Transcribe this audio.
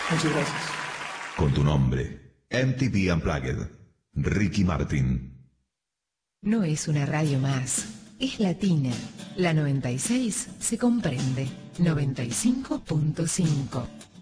Muchas gracias. Con tu nombre, MTV Unplugged, Ricky Martin. No es una radio más, es latina. La 96 se comprende. 95.5.